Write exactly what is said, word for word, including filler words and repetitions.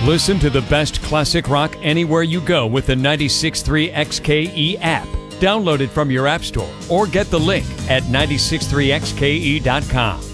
Listen to the best classic rock anywhere you go with the ninety-six point three X K E app. Download it from your app store or get the link at nine six three X K E dot com.